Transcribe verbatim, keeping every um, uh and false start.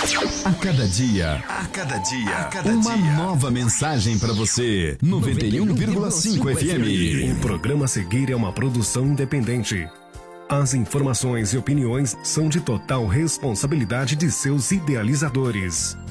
A cada dia, a cada dia, a cada uma dia. Nova mensagem para você. noventa e um vírgula cinco F M. O programa a seguir é uma produção independente. As informações e opiniões são de total responsabilidade de seus idealizadores.